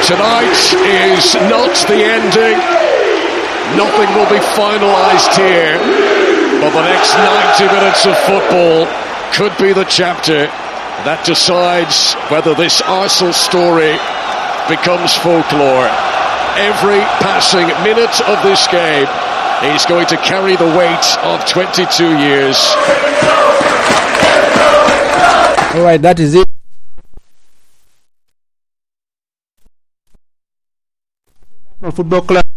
Tonight is not the ending. Nothing will be finalised here. But the next 90 minutes of football could be the chapter that decides whether this Arsenal story becomes folklore. Every passing minute of this game is going to carry the weight of 22 years. All right, that is it. Football Club.